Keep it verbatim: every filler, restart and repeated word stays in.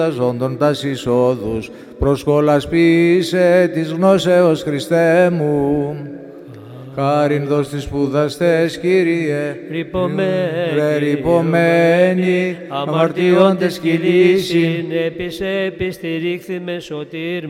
ζώντων τας εισόδους, προσκολασποίησε της γνώσεως Χριστέ μου. Χάριν δώσ' τις σπουδαστές, Κύριε, Ρηπομένη, ρηπομένη, αμαρτιόντες κυλήσιν, επί σε επιστηρίχθη με σωτήρ